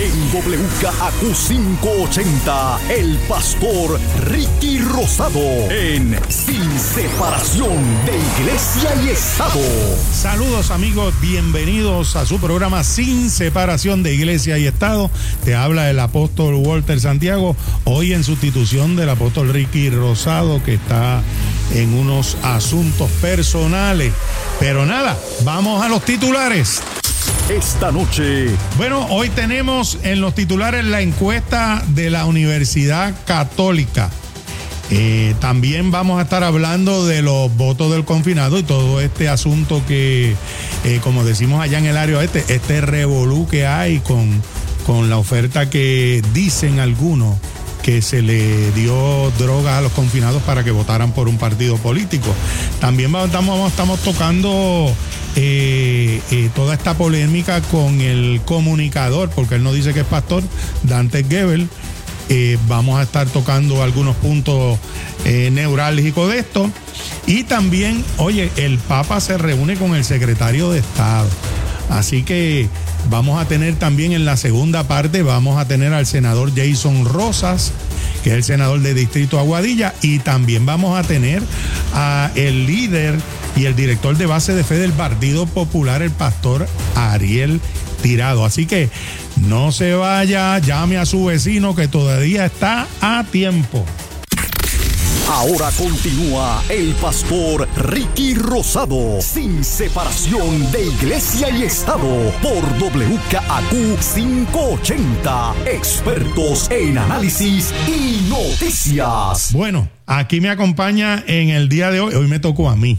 En WKAQ 580, el pastor Ricky Rosado, en Sin Separación de Iglesia y Estado. Saludos amigos, bienvenidos a su programa Sin Separación de Iglesia y Estado. Te habla el apóstol Walter Santiago, hoy en sustitución del apóstol Ricky Rosado, que está en unos asuntos personales. Pero nada, vamos a los titulares. Esta noche. Bueno, hoy tenemos en los titulares la encuesta de la Universidad Católica. También vamos a estar hablando de los votos del confinado y todo este asunto que, como decimos allá en el área este revolú que hay con la oferta que dicen algunos que se le dio drogas a los confinados para que votaran por un partido político. También estamos tocando toda esta polémica con el comunicador, porque él no dice que es pastor, Dante Gebel. Vamos a estar tocando algunos puntos neurálgicos de esto. Y también, oye, el Papa se reúne con el secretario de Estado. Así que vamos a tener también en la segunda parte, vamos a tener al senador Jason Rosas, que es el senador de Distrito Aguadilla, y también vamos a tener a el líder y el director de base de fe del Partido Popular, el pastor Ariel Tirado. Así que no se vaya, llame a su vecino que todavía está a tiempo. Ahora continúa el pastor Ricky Rosado, Sin Separación de Iglesia y Estado, por WKAQ 580, expertos en análisis y noticias. Bueno, aquí me acompaña en el día de hoy me tocó a mí.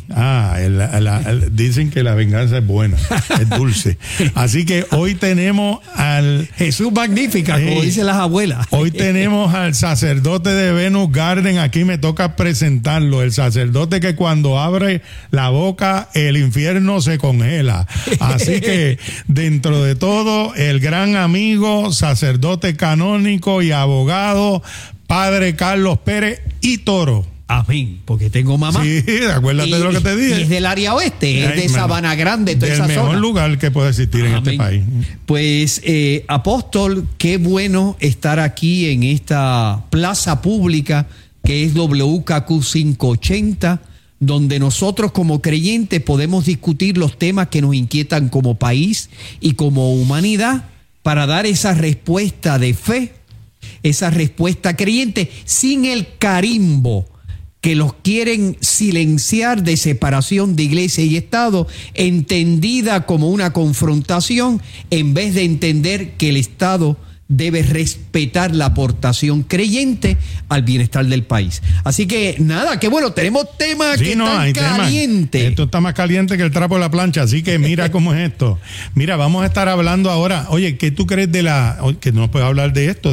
Dicen que la venganza es buena, es dulce. Así que hoy tenemos al Jesús Magnífica, como dicen las abuelas. Hoy tenemos al sacerdote de Venus Garden. Aquí me toca presentarlo, el sacerdote que cuando abre la boca el infierno se congela. Así que dentro de todo, el gran amigo, sacerdote canónico y abogado, Padre Carlos Pérez y Toro. Amén, porque tengo mamá. Sí, acuérdate de lo que te dije. Y es del área oeste, es de Sabana Grande, toda esa zona. Del mejor lugar que puede existir en este país. Pues, apóstol, qué bueno estar aquí en esta plaza pública que es WKAQ 580, donde nosotros como creyentes podemos discutir los temas que nos inquietan como país y como humanidad para dar esa respuesta de fe, esa respuesta creyente, sin el carimbo que los quieren silenciar de separación de iglesia y Estado, entendida como una confrontación, en vez de entender que el Estado debe respetar la aportación creyente al bienestar del país. Así que nada, qué bueno, tenemos temas que están calientes. Esto está más caliente que el trapo de la plancha, así que mira cómo es esto. Mira, vamos a estar hablando ahora, oye, ¿qué tú crees de que no puedo hablar de esto,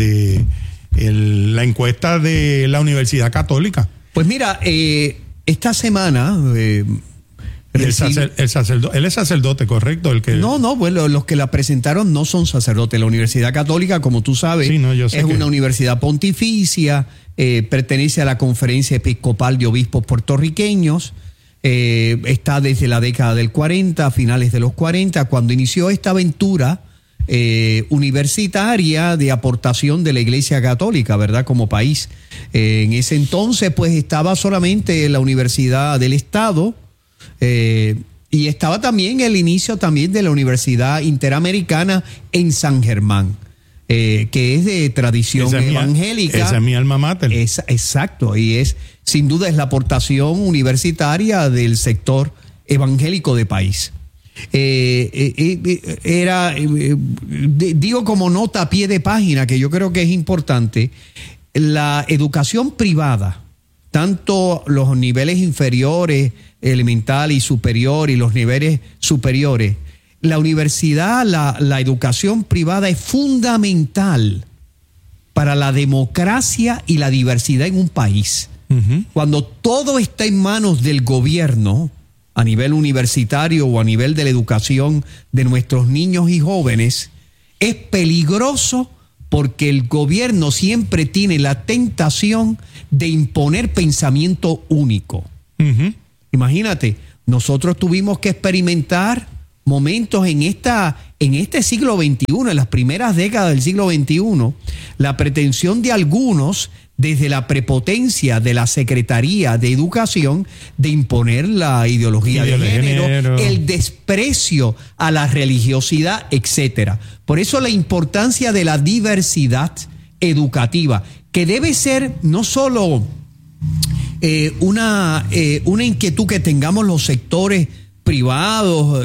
la encuesta de la Universidad Católica? Pues mira, esta semana... Él es sacerdote, ¿correcto? No, bueno, los que la presentaron no son sacerdotes. La Universidad Católica, como tú sabes, es una universidad pontificia, pertenece a la Conferencia Episcopal de Obispos Puertorriqueños, está desde la década del 40, a finales de los 40, cuando inició esta aventura universitaria de aportación de la Iglesia Católica, ¿verdad? Como país. En ese entonces, pues, estaba solamente la Universidad del Estado, y estaba también el inicio también de la Universidad Interamericana en San Germán, que es de tradición evangélica. Esa es mi alma mater. Exacto, y sin duda es la aportación universitaria del sector evangélico de país. Digo como nota a pie de página, que yo creo que es importante, la educación privada, tanto los niveles inferiores, elemental y superior, y los niveles superiores, la universidad, la educación privada es fundamental para la democracia y la diversidad en un país. Uh-huh. Cuando todo está en manos del gobierno, a nivel universitario o a nivel de la educación de nuestros niños y jóvenes, es peligroso porque el gobierno siempre tiene la tentación de imponer pensamiento único. Uh-huh. Imagínate, nosotros tuvimos que experimentar momentos en esta en este siglo XXI, en las primeras décadas del siglo XXI, la pretensión de algunos, desde la prepotencia de la Secretaría de Educación, de imponer la ideología de género, el desprecio a la religiosidad, etcétera. Por eso la importancia de la diversidad educativa, que debe ser no solo una inquietud que tengamos los sectores privados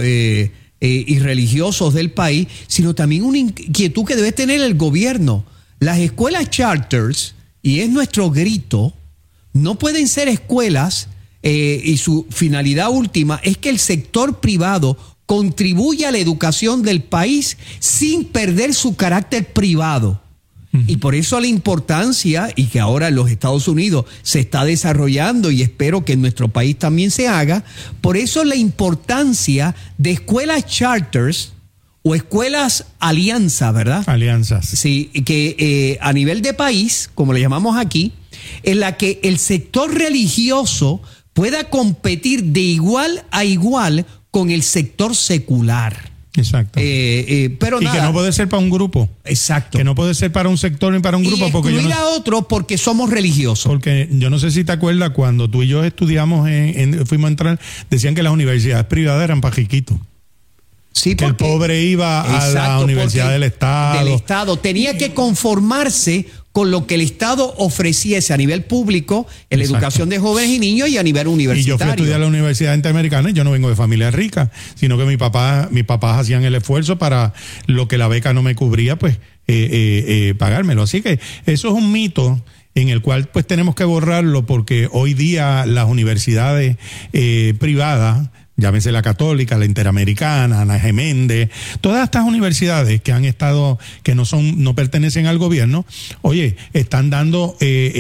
y religiosos del país, sino también una inquietud que debe tener el gobierno. Las escuelas charters, y es nuestro grito, no pueden ser escuelas y su finalidad última es que el sector privado contribuya a la educación del país sin perder su carácter privado. Y por eso la importancia, y que ahora en los Estados Unidos se está desarrollando y espero que en nuestro país también se haga, por eso la importancia de escuelas charters o escuelas alianza, ¿verdad? Alianzas. Sí, que a nivel de país, como le llamamos aquí, en la que el sector religioso pueda competir de igual a igual con el sector secular. Exacto. Pero y nada, que no puede ser para un grupo. Exacto. Que no puede ser para un sector ni para un grupo. Y porque excluir a otro porque somos religiosos. Porque yo no sé si te acuerdas, cuando tú y yo estudiamos, fuimos a entrar, decían que las universidades privadas eran para riquitos. Sí, que porque, el pobre iba a la universidad del Estado. Del Estado. Tenía que conformarse con lo que el Estado ofreciese a nivel público en la educación de jóvenes y niños y a nivel universitario. Y yo fui a estudiar a la Universidad Interamericana y yo no vengo de familia rica, sino que mis papás hacían el esfuerzo para lo que la beca no me cubría, pues pagármelo. Así que eso es un mito en el cual pues tenemos que borrarlo, porque hoy día las universidades privadas, llámese la Católica, la Interamericana, Ana Geméndez, todas estas universidades que han estado, que no pertenecen al gobierno, oye, están dando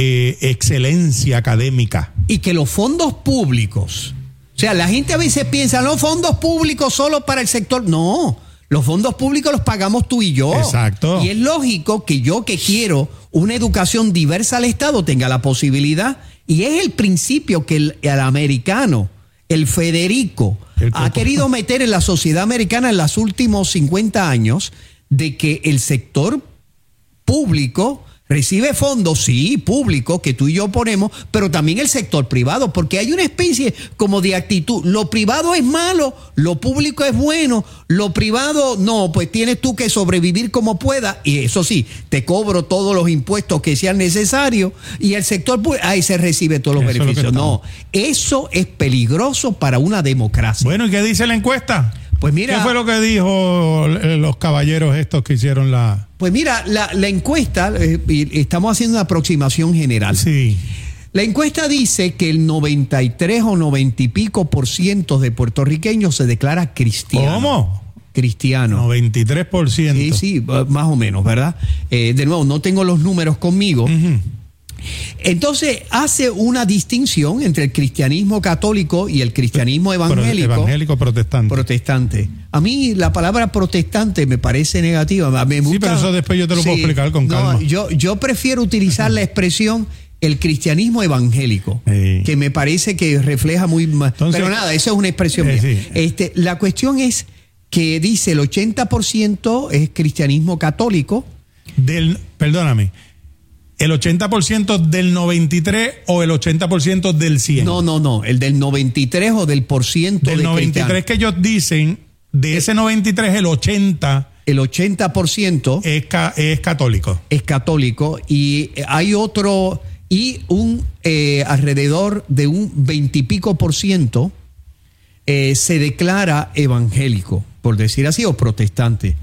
excelencia académica. Y que los fondos públicos, o sea, la gente a veces piensa, los fondos públicos solo para el sector. No, los fondos públicos los pagamos tú y yo. Exacto. Y es lógico que yo, que quiero una educación diversa al Estado, tenga la posibilidad. Y es el principio que el americano, el Federico, ha querido meter en la sociedad americana en los últimos 50 años, de que el sector público recibe fondos, sí, públicos, que tú y yo ponemos, pero también el sector privado, porque hay una especie como de actitud. Lo privado es malo, lo público es bueno, lo privado no, pues tienes tú que sobrevivir como puedas, y eso sí, te cobro todos los impuestos que sean necesarios, y el sector público, ahí se recibe todos los beneficios. No, eso es peligroso para una democracia. Bueno, ¿y qué dice la encuesta? Pues mira, ¿qué fue lo que dijo los caballeros estos que hicieron la...? Pues mira, la encuesta, estamos haciendo una aproximación general. Sí. La encuesta dice que el 93 o 90 y pico % de puertorriqueños se declara cristiano. ¿Cómo? Cristiano. 93%. Sí, sí, más o menos, ¿verdad? De nuevo, no tengo los números conmigo. Uh-huh. Entonces hace una distinción entre el cristianismo católico y el cristianismo evangélico. Evangélico protestante. A mí la palabra protestante me parece negativa. Me gusta, sí, pero eso después yo te lo puedo explicar con calma. Yo prefiero utilizar la expresión el cristianismo evangélico, que me parece que refleja muy más. Pero nada, eso es una expresión mía. Sí. La cuestión es que dice el 80% es cristianismo católico. Perdóname. ¿El 80% del 93 o el 80% del 100? No, el del 93 o del por ciento del 93 cristiano. Que ellos dicen, de ese 93 el 80%... El 80% es católico. Es católico, y hay otro, y alrededor de un 20 y pico % se declara evangélico, por decir así, o protestante.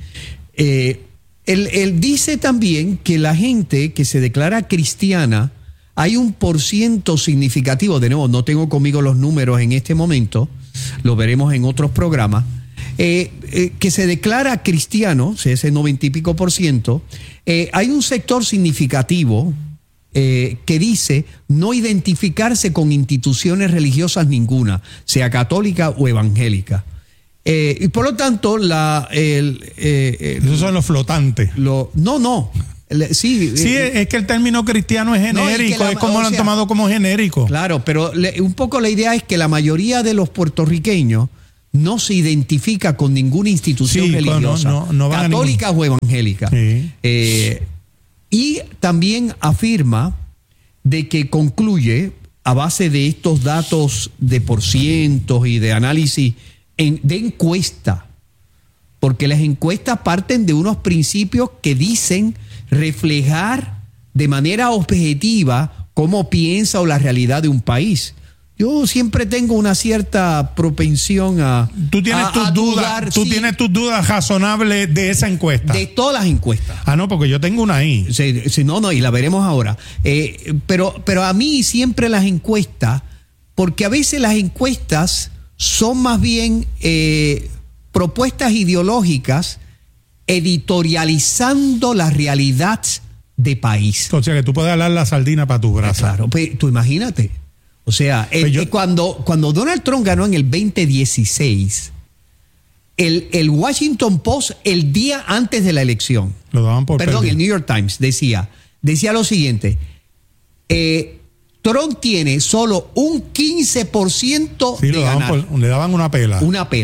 Él dice también que la gente que se declara cristiana, hay un % significativo, de nuevo, no tengo conmigo los números en este momento, lo veremos en otros programas, que se declara cristiano, o sea, ese 90 y pico %, hay un sector significativo que dice no identificarse con instituciones religiosas ninguna, sea católica o evangélica. Y por lo tanto, esos son los flotantes. Sí, es que el término cristiano es genérico, es como lo han tomado como genérico. Claro, pero un poco la idea es que la mayoría de los puertorriqueños no se identifica con ninguna institución religiosa, no católica o evangélica. Sí. Y también afirma de que concluye, a base de estos datos de porcientos y de análisis de encuesta, porque las encuestas parten de unos principios que dicen reflejar de manera objetiva cómo piensa o la realidad de un país. Yo siempre tengo una cierta propensión a Tú tienes tus dudas, tienes tus dudas razonables de esa encuesta. De todas las encuestas. Ah, no, porque yo tengo una ahí. Sí, no, y la veremos ahora. Pero a mí siempre las encuestas, porque a veces las encuestas son más bien propuestas ideológicas editorializando la realidad de país. O sea, que tú puedes hablar la sardina para tu brasa. Claro, pues, tú imagínate. O sea, cuando Donald Trump ganó en el 2016, el Washington Post, el día antes de la elección, lo daban por perdido. el New York Times decía lo siguiente: Trump tiene solo un 15% de ganar. Le daban una pela.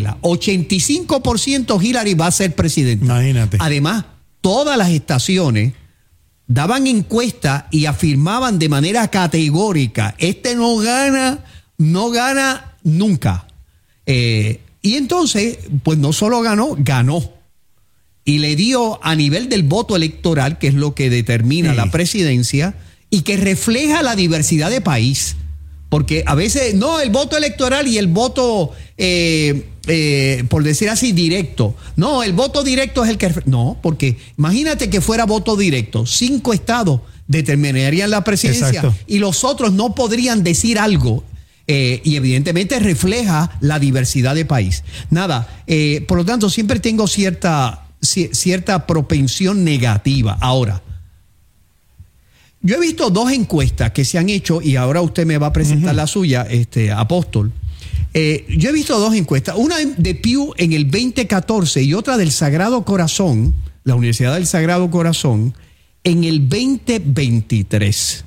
85% Hillary va a ser presidenta. Imagínate. Además, todas las estaciones daban encuestas y afirmaban de manera categórica: no gana nunca. Y entonces, pues no solo ganó. Y le dio, a nivel del voto electoral, que es lo que determina la presidencia y que refleja la diversidad de país. Porque a veces, el voto electoral y el voto, por decir así, directo. No, el voto directo es el que... No, porque imagínate que fuera voto directo. 5 estados determinarían la presidencia. Exacto. Y los otros no podrían decir algo. Y evidentemente refleja la diversidad de país. Por lo tanto, siempre tengo cierta propensión negativa. Ahora, yo he visto 2 encuestas que se han hecho, y ahora usted me va a presentar la suya, Apóstol. Yo he visto 2 encuestas, una de Pew en el 2014 y otra del Sagrado Corazón, la Universidad del Sagrado Corazón, en el 2023.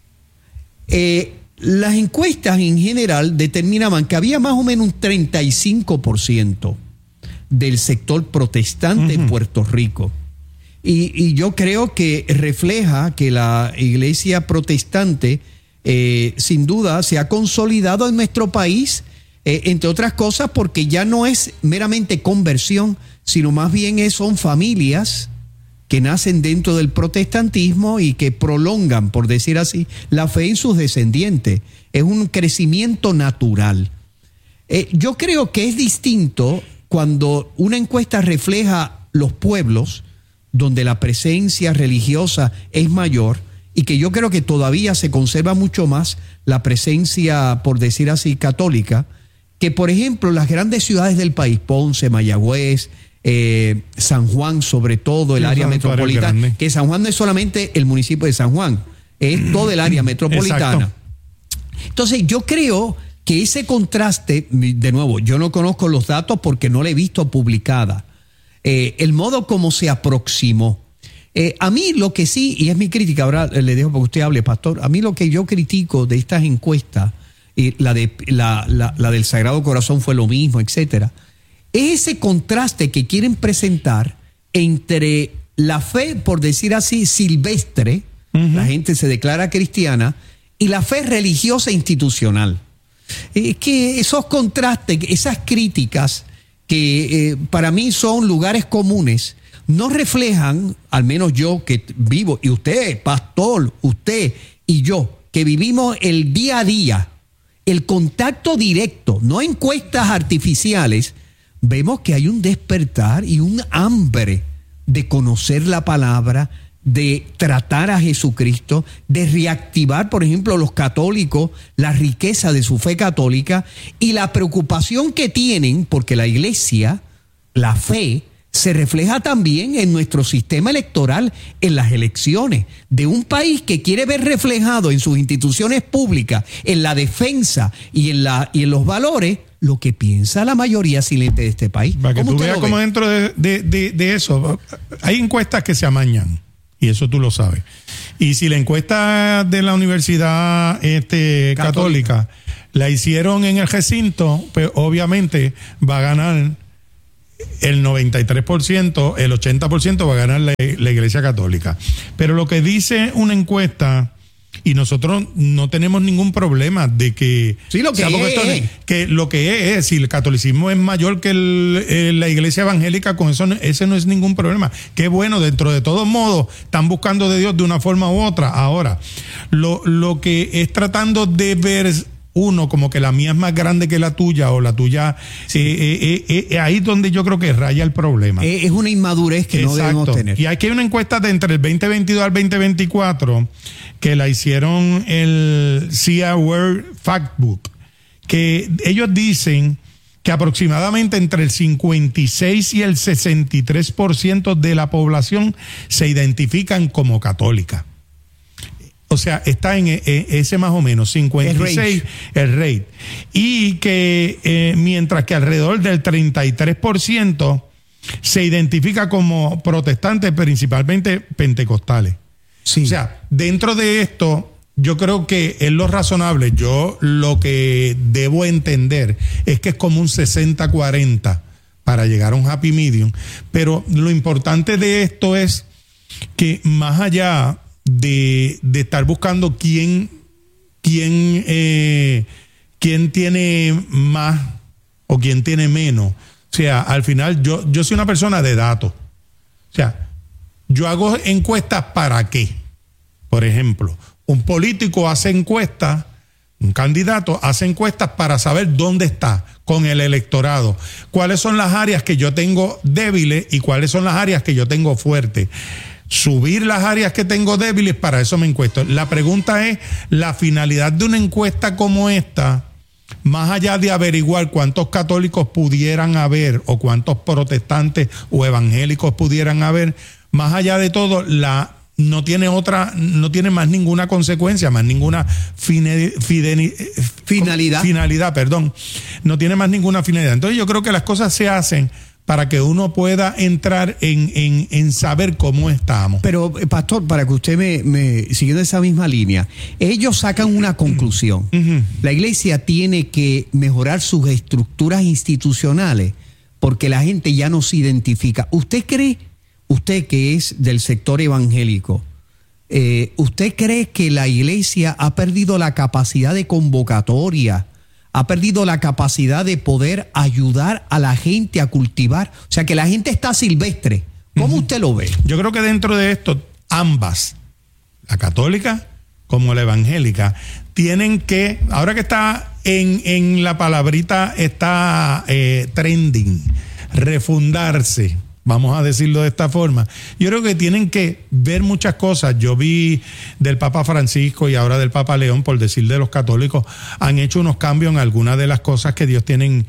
Las encuestas en general determinaban que había más o menos un 35% del sector protestante en Puerto Rico. Y yo creo que refleja que la iglesia protestante, sin duda, se ha consolidado en nuestro país, entre otras cosas, porque ya no es meramente conversión, sino más bien son familias que nacen dentro del protestantismo y que prolongan, por decir así, la fe en sus descendientes. Es un crecimiento natural. Yo creo que es distinto cuando una encuesta refleja los pueblos donde la presencia religiosa es mayor, y que yo creo que todavía se conserva mucho más la presencia, por decir así, católica, que por ejemplo las grandes ciudades del país, Ponce, Mayagüez, San Juan, sobre todo el área metropolitana, que San Juan no es solamente el municipio de San Juan, es todo el área metropolitana. Exacto. Entonces yo creo que ese contraste, de nuevo, yo no conozco los datos porque no la he visto publicada, el modo como se aproximó. A mí lo que sí, y es mi crítica, ahora le dejo para que usted hable, pastor, a mí lo que yo critico de estas encuestas, la del Sagrado Corazón fue lo mismo, etcétera, es ese contraste que quieren presentar entre la fe, por decir así, silvestre, la gente se declara cristiana, y la fe religiosa institucional. Es que esos contrastes, esas críticas, que para mí son lugares comunes, no reflejan, al menos yo que vivo, y usted, pastor, usted y yo, que vivimos el día a día, el contacto directo, no encuestas artificiales, vemos que hay un despertar y un hambre de conocer la palabra, de tratar a Jesucristo, de reactivar, por ejemplo, los católicos, la riqueza de su fe católica y la preocupación que tienen, porque la iglesia, la fe, se refleja también en nuestro sistema electoral, en las elecciones de un país que quiere ver reflejado en sus instituciones públicas, en la defensa y en los valores, lo que piensa la mayoría silente de este país. Para que tú veas cómo dentro de eso hay encuestas que se amañan. Y eso tú lo sabes. Y si la encuesta de la Universidad Católica la hicieron en el recinto, pues obviamente va a ganar el 93%, el 80% va a ganar la Iglesia Católica. Pero lo que dice una encuesta, y nosotros no tenemos ningún problema de que... Sí, lo que que lo que es, si el catolicismo es mayor que la Iglesia evangélica, con eso ese no es ningún problema. Qué bueno, dentro de todos modos, están buscando de Dios de una forma u otra. Ahora, lo que es tratando de ver uno como que la mía es más grande que la tuya o la tuya, ahí es donde yo creo que raya el problema. Es una inmadurez que no debemos tener. Y aquí hay una encuesta de entre el 2022 al 2024 que la hicieron el CIA World Factbook, que ellos dicen que aproximadamente entre el 56 y el 63% de la población se identifican como católica. O sea, está en ese más o menos, 56 el rate. Y que mientras que alrededor del 33% se identifica como protestantes, principalmente pentecostales. Sí. O sea, dentro de esto, yo creo que es lo razonable. Yo lo que debo entender es que es como un 60-40 para llegar a un happy medium. Pero lo importante de esto es que más allá de estar buscando quién tiene más o quién tiene menos. O sea, al final yo soy una persona de datos. O sea, yo hago encuestas ¿para qué? Por ejemplo, un político hace encuestas, un candidato hace encuestas para saber dónde está con el electorado, cuáles son las áreas que yo tengo débiles y cuáles son las áreas que yo tengo fuertes. Subir las áreas que tengo débiles, para eso me encuesto. La pregunta es, la finalidad de una encuesta como esta, más allá de averiguar cuántos católicos pudieran haber o cuántos protestantes o evangélicos pudieran haber, más allá de todo, no tiene más ninguna consecuencia, más ninguna finalidad, perdón. No tiene más ninguna finalidad. Entonces yo creo que las cosas se hacen para que uno pueda entrar en saber cómo estamos. Pero, pastor, para que usted siguiendo esa misma línea, ellos sacan una conclusión. La iglesia tiene que mejorar sus estructuras institucionales porque la gente ya no se identifica. ¿Usted cree, usted que es del sector evangélico, usted cree que la iglesia ha perdido la capacidad de convocatoria, ha perdido la capacidad de poder ayudar a la gente a cultivar? O sea, que la gente está silvestre. ¿Cómo usted lo ve? Yo creo que dentro de esto, ambas, la católica como la evangélica, tienen que, ahora que está en la palabrita, está trending, refundarse, vamos a decirlo de esta forma. Yo creo que tienen que ver muchas cosas. Yo vi del Papa Francisco y ahora del Papa León, por decir de los católicos, han hecho unos cambios en algunas de las cosas que Dios tienen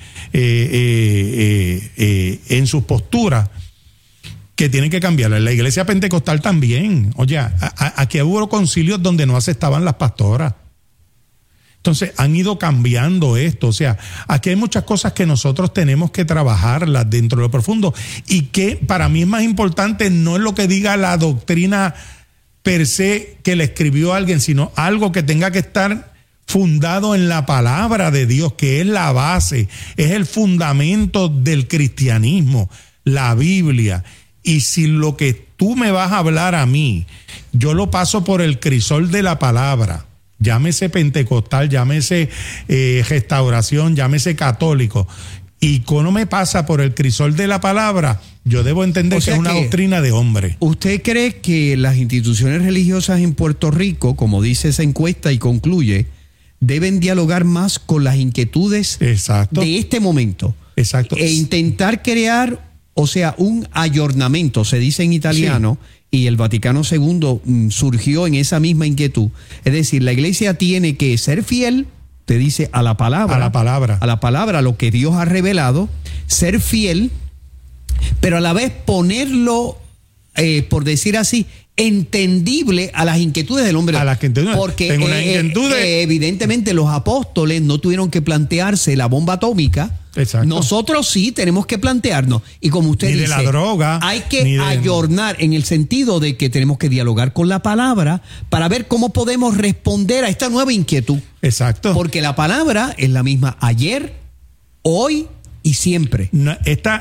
en sus posturas, que tienen que cambiar. En la iglesia pentecostal también. Oye, aquí hubo concilios donde no aceptaban las pastoras. Entonces han ido cambiando esto. O sea, aquí hay muchas cosas que nosotros tenemos que trabajarlas dentro de lo profundo, y que para mí es más importante no es lo que diga la doctrina per se que le escribió alguien, sino algo que tenga que estar fundado en la palabra de Dios, que es la base, es el fundamento del cristianismo, la Biblia. Y si lo que tú me vas a hablar a mí, yo lo paso por el crisol de la palabra, llámese pentecostal, llámese restauración, llámese católico, y cuando me pasa por el crisol de la palabra, yo debo entender que es una doctrina de hombre. ¿Usted cree que las instituciones religiosas en Puerto Rico, como dice esa encuesta y concluye, deben dialogar más con las inquietudes de este momento? Exacto. E intentar crear, o sea, un ayornamiento, se dice en italiano, sí. Y el Vaticano II surgió en esa misma inquietud. Es decir, la iglesia tiene que ser fiel, te dice, a la palabra. A la palabra. A la palabra, a lo que Dios ha revelado, ser fiel, pero a la vez ponerlo por decir así, entendible a las inquietudes del hombre. A las inquietudes. Porque Tengo una inquietud evidentemente los apóstoles no tuvieron que plantearse la bomba atómica. Exacto. Nosotros sí tenemos que plantearnos. Y como usted Ni dice, de la droga, hay que ayornar en el sentido de que tenemos que dialogar con la palabra para ver cómo podemos responder a esta nueva inquietud. Exacto. Porque la palabra es la misma ayer, hoy y siempre. No,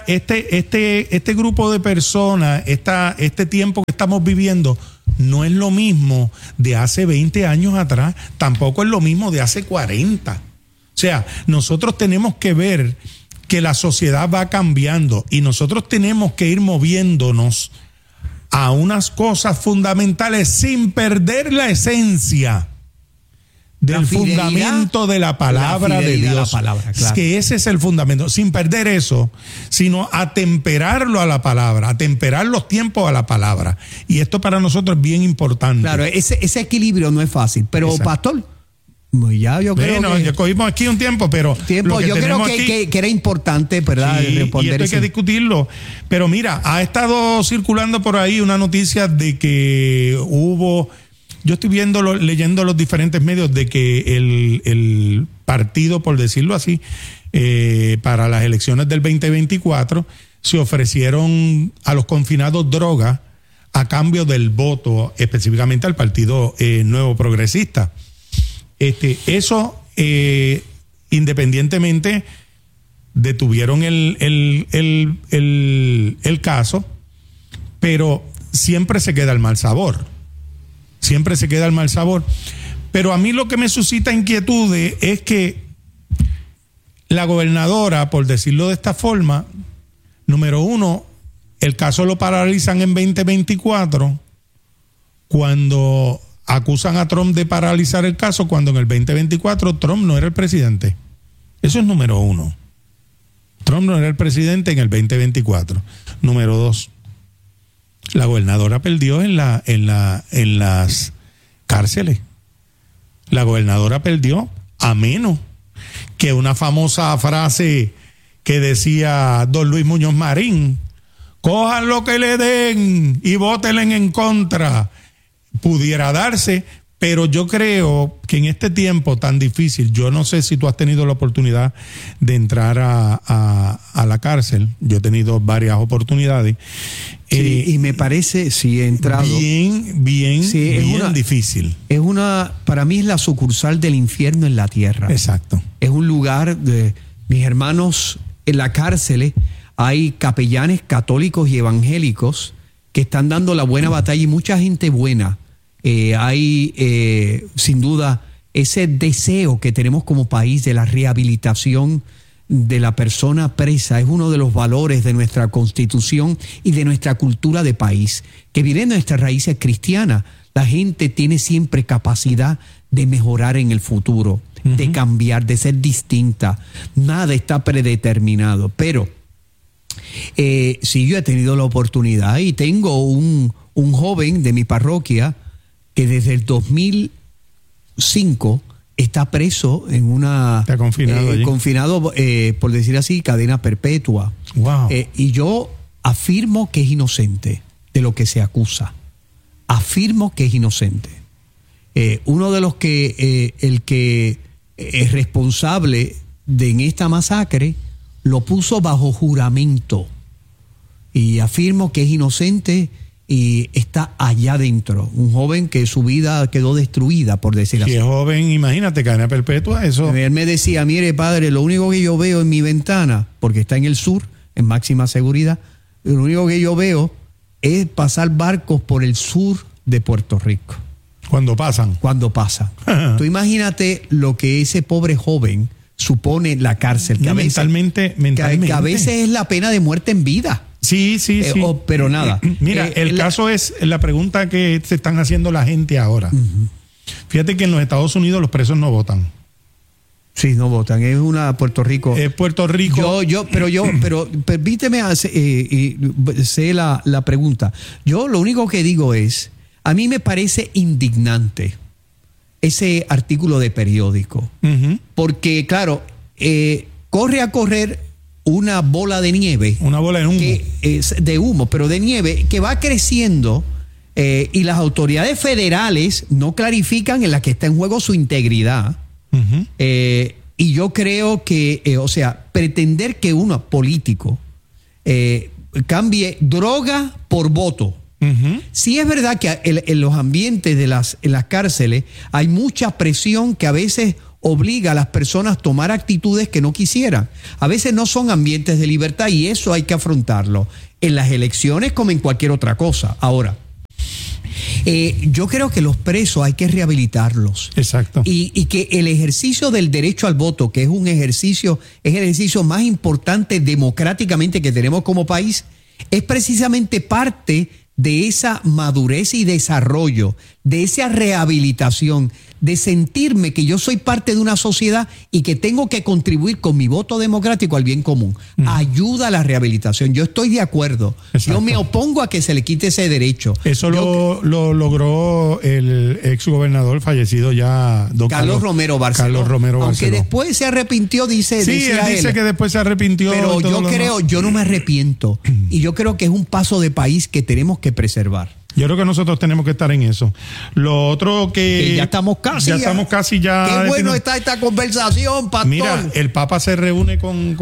este grupo de personas, este tiempo que estamos viviendo, no es lo mismo de hace 20 años atrás, tampoco es lo mismo de hace 40. O sea, nosotros tenemos que ver que la sociedad va cambiando y nosotros tenemos que ir moviéndonos a unas cosas fundamentales sin perder la esencia del fundamento de la palabra de Dios. La palabra, claro. Que ese es el fundamento, sin perder eso, sino atemperarlo a la palabra, atemperar los tiempos a la palabra. Y esto para nosotros es bien importante. Claro, ese equilibrio no es fácil, pero Exacto. Pastor, ya yo creo que ya cogimos aquí un tiempo, pero lo que yo creo que era importante, ¿verdad? Sí, responder y esto hay que discutirlo. Pero mira, ha estado circulando por ahí una noticia de que yo estoy leyendo los diferentes medios de que el partido, por decirlo así, para las elecciones del 2024, se ofrecieron a los confinados drogas a cambio del voto, específicamente al Partido Nuevo Progresista. Eso, independientemente, detuvieron el caso, pero siempre se queda el mal sabor. Siempre se queda el mal sabor. Pero a mí lo que me suscita inquietudes es que la gobernadora, por decirlo de esta forma, número uno, el caso lo paralizan en 2024 cuando acusan a Trump de paralizar el caso, cuando en el 2024 Trump no era el presidente. Eso es número uno. Trump no era el presidente en el 2024. Número dos, la gobernadora perdió en las cárceles. La gobernadora perdió, a menos que una famosa frase que decía don Luis Muñoz Marín: cojan lo que le den y vótenle en contra, pudiera darse. Pero yo creo que en este tiempo tan difícil, yo no sé si tú has tenido la oportunidad de entrar a la cárcel. Yo he tenido varias oportunidades. Sí, y me parece, sí, he entrado. Bien difícil. Para mí es la sucursal del infierno en la tierra. Exacto. Es un lugar de mis hermanos en la cárcel. Hay capellanes católicos y evangélicos que están dando la buena batalla y mucha gente buena. Hay sin duda ese deseo que tenemos como país de la rehabilitación de la persona presa. Es uno de los valores de nuestra Constitución y de nuestra cultura de país, que viene de nuestras raíces cristianas. La gente tiene siempre capacidad de mejorar en el futuro, de cambiar, de ser distinta. Nada está predeterminado, pero sí, yo he tenido la oportunidad y tengo un joven de mi parroquia que desde el 2005 está preso en una... Está confinado confinado, por decir así, cadena perpetua. Wow. Y yo afirmo que es inocente de lo que se acusa. Afirmo que es inocente. Uno de los que... el que es responsable en esta masacre lo puso bajo juramento. Y afirmo que es inocente y está allá adentro. Un joven que su vida quedó destruida, por decir así. Si es joven, imagínate, cadena perpetua, eso. Él me decía: mire, padre, lo único que yo veo en mi ventana, porque está en el sur, en máxima seguridad, lo único que yo veo es pasar barcos por el sur de Puerto Rico. Cuando pasan. Tú imagínate lo que ese pobre joven supone la cárcel. Que Mentalmente. Que a veces es la pena de muerte en vida. Sí. Pero nada. Mira, el caso es la pregunta que se están haciendo la gente ahora. Fíjate que en los Estados Unidos los presos no votan. Sí, no votan. Es una Puerto Rico. Es Puerto Rico. Pero permíteme sé la pregunta. Yo lo único que digo es, a mí me parece indignante ese artículo de periódico. Porque, claro, corre a correr una bola de nieve. Una bola de humo. De humo, pero de nieve, que va creciendo y las autoridades federales no clarifican en la que está en juego su integridad. Uh-huh. Y yo creo que, pretender que uno político cambie droga por voto. Uh-huh. Sí es verdad que en los ambientes en las cárceles hay mucha presión que a veces obliga a las personas a tomar actitudes que no quisieran. A veces no son ambientes de libertad y eso hay que afrontarlo en las elecciones como en cualquier otra cosa. Ahora, yo creo que los presos hay que rehabilitarlos. Exacto. Y que el ejercicio del derecho al voto, que es el ejercicio más importante democráticamente que tenemos como país, es precisamente parte de esa madurez y desarrollo, de esa rehabilitación, de sentirme que yo soy parte de una sociedad y que tengo que contribuir con mi voto democrático al bien común. Ayuda a la rehabilitación. Yo estoy de acuerdo. Exacto. Yo me opongo a que se le quite ese derecho. Eso lo logró el exgobernador fallecido ya, don Carlos Romero Barceló. Aunque después se arrepintió, dice. Sí, él dice que después se arrepintió. Pero yo no me arrepiento. Y yo creo que es un paso de país que tenemos que preservar. Yo creo que nosotros tenemos que estar en eso. Lo otro que ya estamos casi. Qué bueno está esta conversación, pastor. Mira, el Papa se reúne con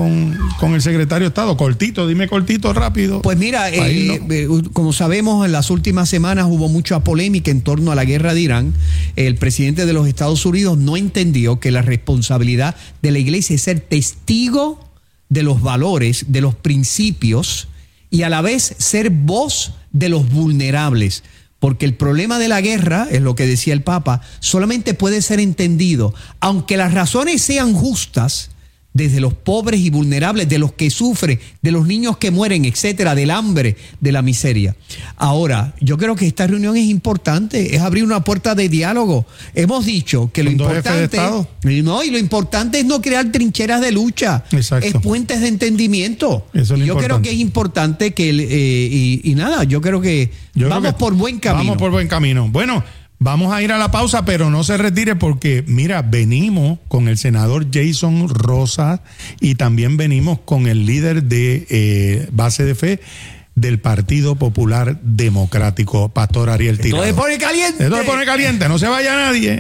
el secretario de Estado. Dime cortito, rápido. Pues mira, como sabemos, en las últimas semanas hubo mucha polémica en torno a la guerra de Irán. El presidente de los Estados Unidos no entendió que la responsabilidad de la iglesia es ser testigo de los valores, de los principios y a la vez ser voz de los vulnerables, porque el problema de la guerra, es lo que decía el Papa, solamente puede ser entendido, aunque las razones sean justas, desde los pobres y vulnerables, de los que sufren, de los niños que mueren, etcétera, del hambre, de la miseria. Ahora, yo creo que esta reunión es importante, es abrir una puerta de diálogo. Hemos dicho que lo importante y lo importante es no crear trincheras de lucha, exacto, es puentes de entendimiento. Eso es lo yo importante. Creo que es importante que yo creo que vamos por buen camino. Vamos por buen camino. Bueno, vamos a ir a la pausa, pero no se retire porque, mira, venimos con el senador Jason Rosas y también venimos con el líder de Base de Fe del Partido Popular Democrático, Pastor Ariel Tirado. Esto se pone caliente, no se vaya nadie.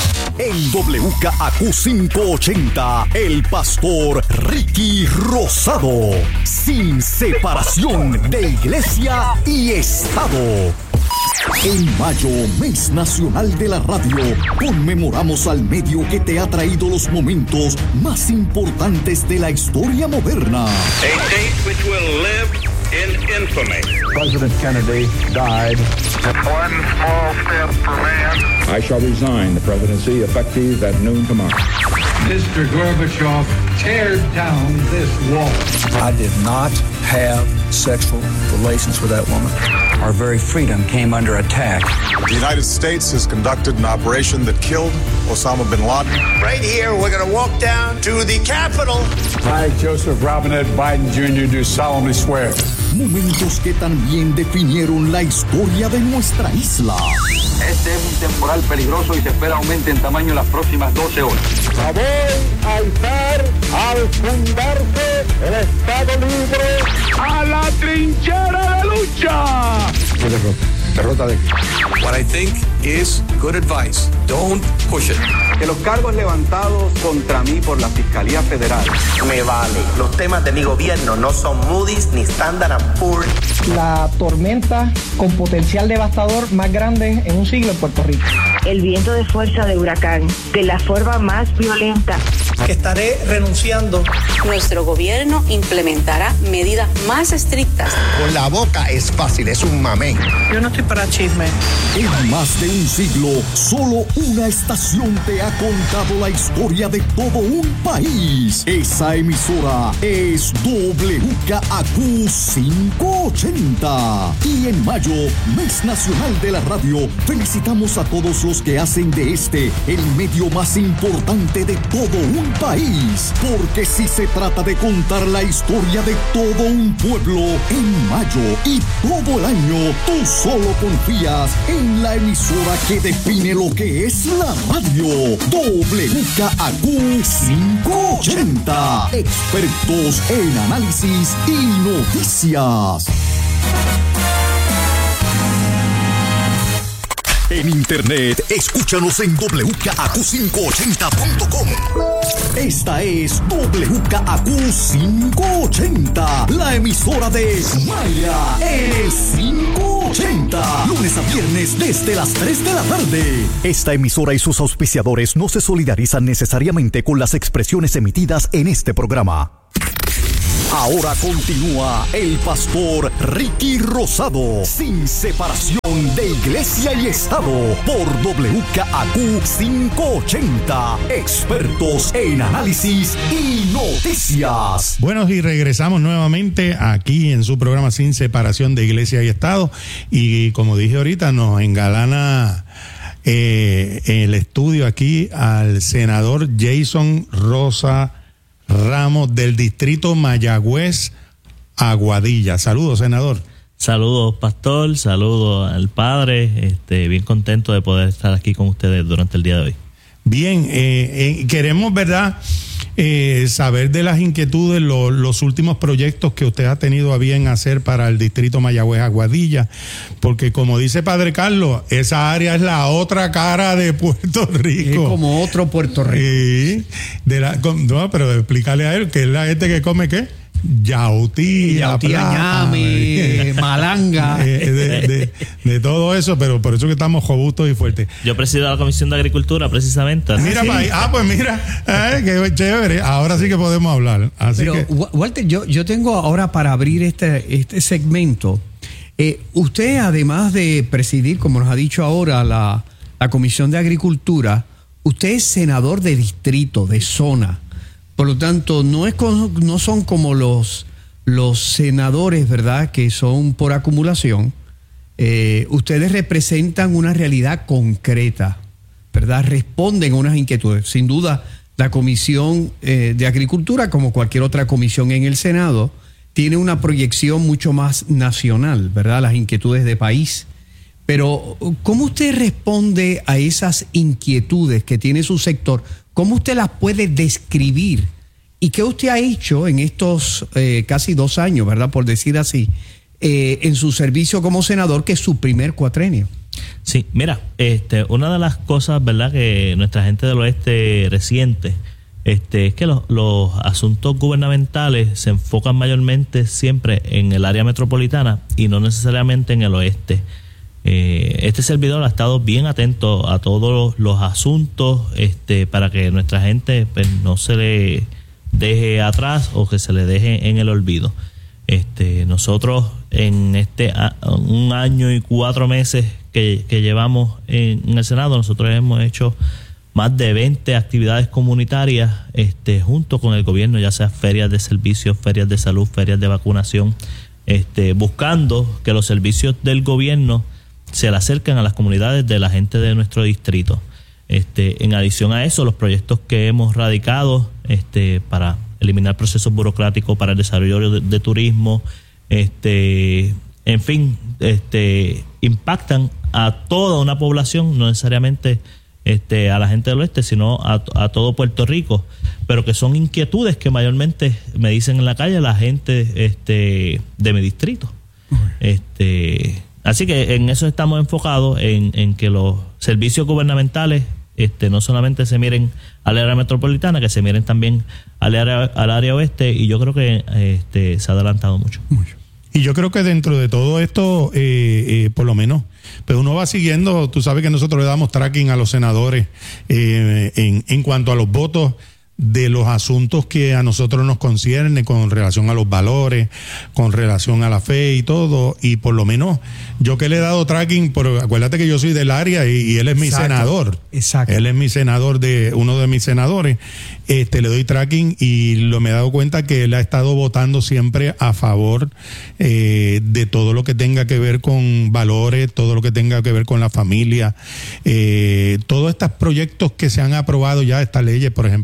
En WKAQ 580, el pastor Ricky Rosado, sin separación de iglesia y Estado. En mayo, mes nacional de la radio, conmemoramos al medio que te ha traído los momentos más importantes de la historia moderna. A date which will live in infamy. President Kennedy died. One small step for man. I shall resign the presidency effective at noon tomorrow. Mr. Gorbachev, tear down this wall. I did not have sexual relations with that woman. Our very freedom came under attack. The United States has conducted an operation that killed Osama bin Laden. Right here, we're going to walk down to the Capitol. I, Joseph Robinette Biden Jr., do solemnly swear. Momentos que también definieron la historia de nuestra isla. Este es un temporal peligroso y se espera aumente en tamaño en las próximas 12 horas. Voy a alzar al fundarse el Estado Libre a la trinchera de lucha. Derrota de... What I think is good advice. Don't push it. Que los cargos levantados contra mí por la Fiscalía Federal. Me vale. Los temas de mi gobierno no son Moody's ni Standard & Poor's. La tormenta con potencial devastador más grande en un siglo en Puerto Rico. El viento de fuerza de huracán, de la forma más violenta. Que estaré renunciando. Nuestro gobierno implementará medidas más estrictas. Con la boca es fácil, es un mamey. Yo no estoy para chisme. En más de un siglo, solo una estación te ha contado la historia de todo un país. Esa emisora es WKAQ 580. Y en mayo, mes nacional de la radio, felicitamos a todos los que hacen de este el medio más importante de todo un país. Porque si se trata de contar la historia de todo un pueblo, en mayo y todo el año, tú solo solo confías en la emisora que define lo que es la radio. WKAQ 580. Expertos en análisis y noticias. En internet, escúchanos en WKAQ580.com. Esta es WKAQ 580, la emisora de Maya, el 580. Lunes a viernes desde las 3 de la tarde. Esta emisora y sus auspiciadores no se solidarizan necesariamente con las expresiones emitidas en este programa. Ahora continúa el pastor Ricky Rosado, sin separación de iglesia y Estado, por WKAQ 580, expertos en análisis y noticias. Bueno, y regresamos nuevamente aquí en su programa Sin Separación de Iglesia y Estado, y como dije ahorita, nos engalana el estudio aquí al senador Jason Rosa Ramos del distrito Mayagüez, Aguadilla. Saludos, senador. Saludos, pastor. Saludos al padre. Bien contento de poder estar aquí con ustedes durante el día de hoy. Bien, queremos, ¿verdad?, saber de las inquietudes, los últimos proyectos que usted ha tenido a bien hacer para el distrito Mayagüez Aguadilla, porque como dice Padre Carlos, esa área es la otra cara de Puerto Rico. Es como otro Puerto Rico. Sí, no, pero explícale a él que es la gente que come ¿qué? Yautí, añame, malanga, de todo eso, pero por eso que estamos robustos y fuertes. Yo presido la Comisión de Agricultura, precisamente. Mira, pues mira, qué chévere. Ahora sí que podemos hablar. Así pero, Walter, yo tengo ahora para abrir este segmento. Usted, además de presidir, como nos ha dicho ahora, la Comisión de Agricultura, usted es senador de distrito, de zona. Por lo tanto, no son como los senadores, ¿verdad?, que son por acumulación. Ustedes representan una realidad concreta, ¿verdad? Responden a unas inquietudes. Sin duda, la Comisión de Agricultura, como cualquier otra comisión en el Senado, tiene una proyección mucho más nacional, ¿verdad? Las inquietudes de país. Pero, ¿cómo usted responde a esas inquietudes que tiene su sector? ¿Cómo usted las puede describir? ¿Y qué usted ha hecho en estos casi 2 años, ¿verdad?, por decir así, en su servicio como senador, que es su primer cuatrenio? Sí, mira, una de las cosas, ¿verdad?, que nuestra gente del oeste resiente es que los asuntos gubernamentales se enfocan mayormente siempre en el área metropolitana y no necesariamente en el oeste. Este servidor ha estado bien atento a todos los asuntos para que nuestra gente, pues, no se le deje atrás o que se le deje en el olvido. Nosotros en 1 año y 4 meses que llevamos en el Senado, nosotros hemos hecho más de 20 actividades comunitarias junto con el gobierno, ya sea ferias de servicios, ferias de salud, ferias de vacunación, buscando que los servicios del gobierno se le acercan a las comunidades de la gente de nuestro distrito. En adición a eso, los proyectos que hemos radicado para eliminar procesos burocráticos para el desarrollo de turismo, en fin, impactan a toda una población, no necesariamente a la gente del oeste, sino a todo Puerto Rico, pero que son inquietudes que mayormente me dicen en la calle la gente de mi distrito. Así que en eso estamos enfocados, en que los servicios gubernamentales no solamente se miren al área metropolitana, que se miren también al área oeste, y yo creo que se ha adelantado mucho. Y yo creo que dentro de todo esto, por lo menos, pues uno va siguiendo. Tú sabes que nosotros le damos tracking a los senadores en cuanto a los votos de los asuntos que a nosotros nos conciernen con relación a los valores, con relación a la fe y todo, y por lo menos yo que le he dado tracking, pero acuérdate que yo soy del área y él es mi senador. Exacto. Él es mi senador, uno de mis senadores. Le doy tracking y me he dado cuenta que él ha estado votando siempre a favor de todo lo que tenga que ver con valores, todo lo que tenga que ver con la familia, todos estos proyectos que se han aprobado ya, estas leyes, por ejemplo, por decir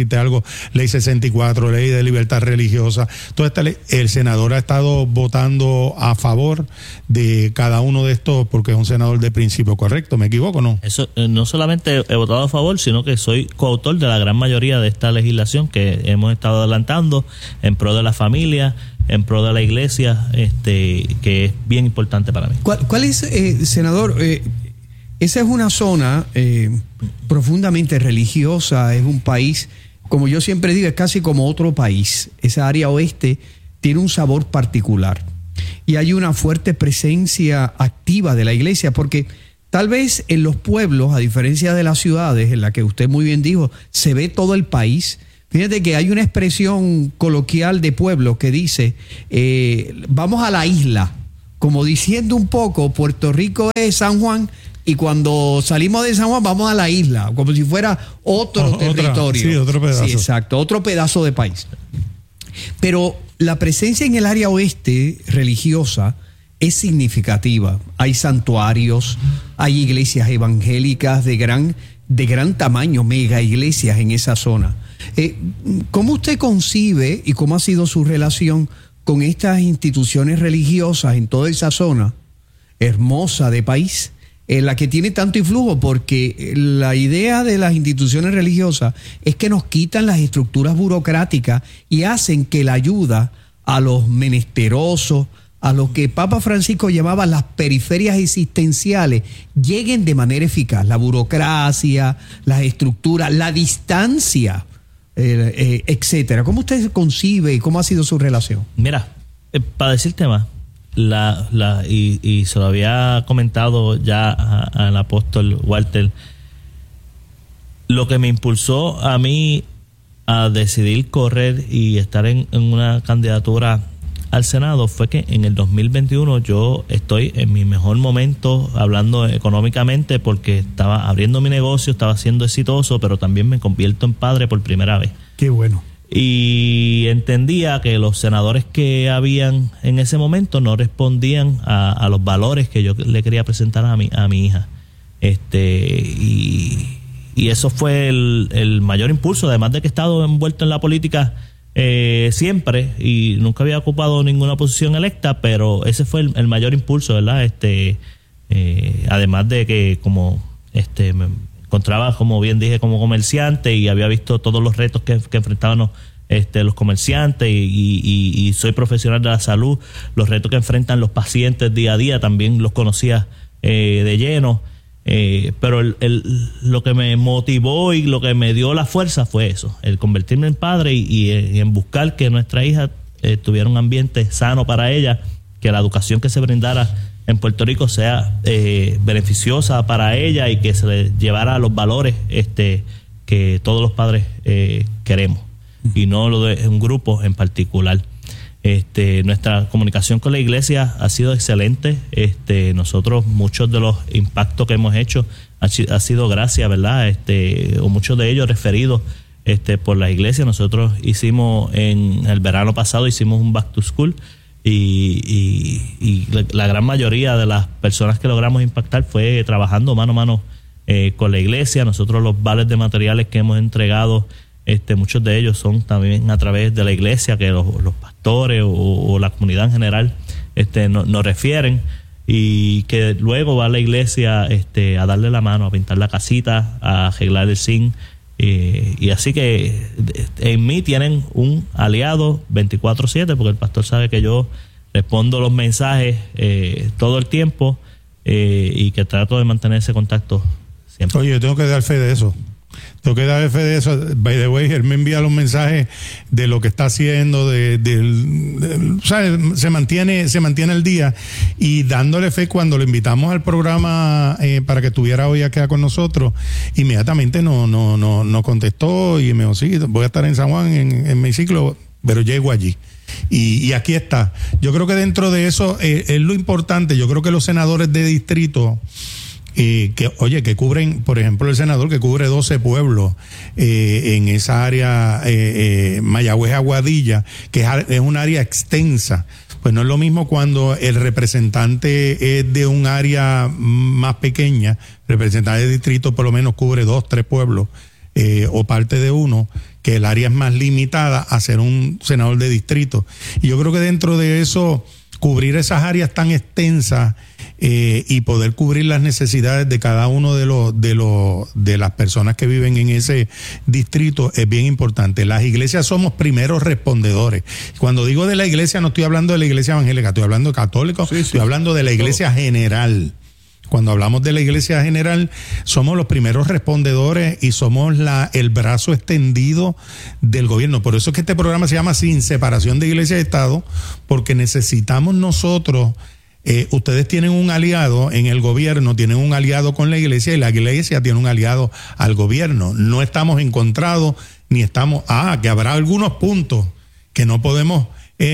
decirte algo, ley 64, ley de libertad religiosa, toda esta ley, el senador ha estado votando a favor de cada uno de estos porque es un senador de principio, ¿correcto? ¿Me equivoco o no? Eso, no solamente he votado a favor, sino que soy coautor de la gran mayoría de esta legislación que hemos estado adelantando en pro de la familia, en pro de la iglesia, que es bien importante para mí. ¿Cuál es, senador? Esa es una zona profundamente religiosa, es un país, como yo siempre digo, es casi como otro país. Esa área oeste tiene un sabor particular y hay una fuerte presencia activa de la iglesia, porque tal vez en los pueblos, a diferencia de las ciudades, en la que usted muy bien dijo, se ve todo el país. Fíjate que hay una expresión coloquial de pueblo que dice, vamos a la isla, como diciendo un poco, Puerto Rico es San Juan, y cuando salimos de San Juan vamos a la isla, como si fuera otro territorio. Sí, otro pedazo. Sí, exacto, otro pedazo de país. Pero la presencia en el área oeste religiosa es significativa. Hay santuarios, hay iglesias evangélicas de gran tamaño, mega iglesias en esa zona. ¿Cómo usted concibe y cómo ha sido su relación con estas instituciones religiosas en toda esa zona hermosa de país, en la que tiene tanto influjo? Porque la idea de las instituciones religiosas es que nos quitan las estructuras burocráticas y hacen que la ayuda a los menesterosos, a lo que Papa Francisco llamaba las periferias existenciales, lleguen de manera eficaz. La burocracia, las estructuras, la distancia, etcétera. ¿Cómo usted concibe y cómo ha sido su relación? Mira, para decirte más, y se lo había comentado ya al apóstol Walter, lo que me impulsó a mí a decidir correr y estar en una candidatura al Senado fue que en el 2021 yo estoy en mi mejor momento hablando económicamente, porque estaba abriendo mi negocio, estaba siendo exitoso, pero también me convierto en padre por primera vez. Qué bueno. Y entendía que los senadores que habían en ese momento no respondían a los valores que yo le quería presentar a mi hija. Y eso fue el mayor impulso, además de que he estado envuelto en la política siempre y nunca había ocupado ninguna posición electa, pero ese fue el mayor impulso, ¿verdad? Además de que me encontraba, como bien dije, como comerciante y había visto todos los retos que enfrentábamos los comerciantes y soy profesional de la salud, los retos que enfrentan los pacientes día a día también los conocía de lleno. Pero lo que me motivó y lo que me dio la fuerza fue eso, el convertirme en padre y en buscar que nuestra hija tuviera un ambiente sano para ella, que la educación que se brindara en Puerto Rico sea beneficiosa para ella y que se le llevara los valores que todos los padres queremos, y no lo de un grupo en particular. Nuestra comunicación con la iglesia ha sido excelente. Nosotros, muchos de los impactos que hemos hecho ha sido gracias, ¿verdad? O muchos de ellos referidos por la iglesia. Nosotros hicimos en el verano pasado un back to school y la gran mayoría de las personas que logramos impactar fue trabajando mano a mano con la iglesia. Nosotros los vales de materiales que hemos entregado, muchos de ellos son también a través de la iglesia, que los pastores o la comunidad en general nos refieren, y que luego va a la iglesia a darle la mano, a pintar la casita, a arreglar el zinc, y así que en mí tienen un aliado 24/7, porque el pastor sabe que yo respondo los mensajes todo el tiempo, y que trato de mantener ese contacto siempre. Oye, yo tengo que dar fe de eso. Tengo que dar fe de eso. By the way, él me envía los mensajes de lo que está haciendo, o sea, se mantiene el día, y dándole fe cuando lo invitamos al programa para que estuviera hoy acá con nosotros, inmediatamente no contestó y me dijo, sí, voy a estar en San Juan en mi ciclo, pero llego allí. Y aquí está. Yo creo que dentro de eso es lo importante. Yo creo que los senadores de distrito, que cubren, por ejemplo, el senador que cubre 12 pueblos en esa área, Mayagüez, Aguadilla, que es un área extensa. Pues no es lo mismo cuando el representante es de un área más pequeña, el representante de distrito por lo menos cubre 2, 3 pueblos, o parte de uno, que el área es más limitada a ser un senador de distrito. Y yo creo que dentro de eso, cubrir esas áreas tan extensas y poder cubrir las necesidades de cada uno de las personas que viven en ese distrito es bien importante. Las iglesias somos primeros respondedores. Cuando digo de la iglesia, no estoy hablando de la iglesia evangélica, estoy hablando de católicos, estoy hablando de la iglesia general. Cuando hablamos de la iglesia general, somos los primeros respondedores y somos el brazo extendido del gobierno. Por eso es que este programa se llama Sin Separación de Iglesia y Estado, porque necesitamos nosotros, ustedes tienen un aliado en el gobierno, tienen un aliado con la iglesia y la iglesia tiene un aliado al gobierno. No estamos encontrados ni estamos, que habrá algunos puntos que no podemos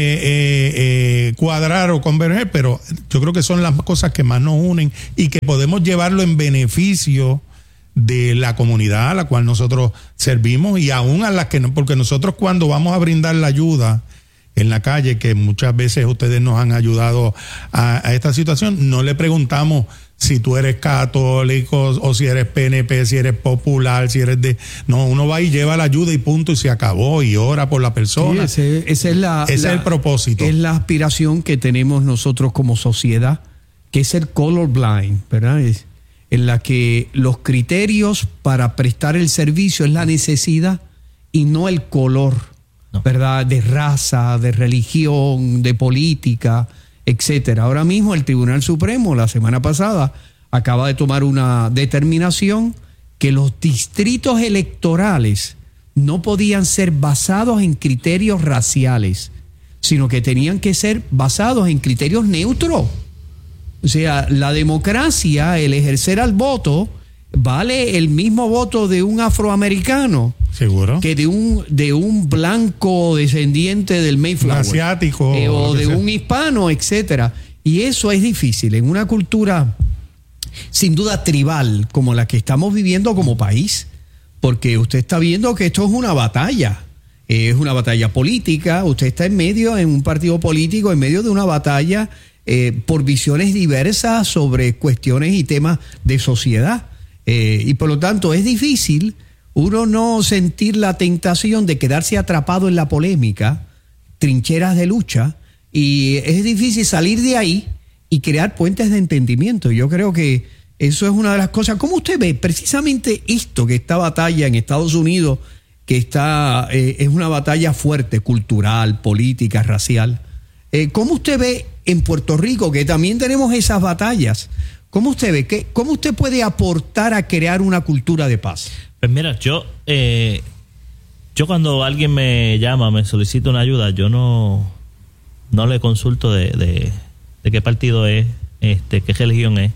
cuadrar o converger, pero yo creo que son las cosas que más nos unen y que podemos llevarlo en beneficio de la comunidad a la cual nosotros servimos y aún a las que no, porque nosotros cuando vamos a brindar la ayuda en la calle, que muchas veces ustedes nos han ayudado a esta situación, no le preguntamos si tú eres católico o si eres PNP, si eres popular, si eres no, uno va y lleva la ayuda y punto y se acabó y ora por la persona. Sí, ese es el propósito. Es la aspiración que tenemos nosotros como sociedad, que es ser colorblind, ¿verdad? En la que los criterios para prestar el servicio es la necesidad y no el color, ¿verdad? De raza, de religión, de política, etcétera. Ahora mismo el Tribunal Supremo, la semana pasada, acaba de tomar una determinación que los distritos electorales no podían ser basados en criterios raciales, sino que tenían que ser basados en criterios neutros. O sea, la democracia, el ejercer al voto, vale el mismo voto de un afroamericano. ¿Seguro? Que de un blanco descendiente del Mayflower. Asiático. O de un hispano, etcétera. Y eso es difícil en una cultura sin duda tribal como la que estamos viviendo como país, porque usted está viendo que esto es una batalla. Es una batalla política. Usted está en un partido político, en medio de una batalla por visiones diversas sobre cuestiones y temas de sociedad. Y por lo tanto es difícil uno no sentir la tentación de quedarse atrapado en la polémica, trincheras de lucha, y es difícil salir de ahí y crear puentes de entendimiento. Yo creo que eso es una de las cosas. ¿Cómo usted ve precisamente esto, que esta batalla en Estados Unidos, que es una batalla fuerte, cultural, política, racial? ¿Cómo usted ve en Puerto Rico, que también tenemos esas batallas? ¿Cómo usted ve? ¿Cómo usted puede aportar a crear una cultura de paz? Pues mira, yo cuando alguien me llama, me solicita una ayuda, yo no le consulto de qué partido es, qué religión es,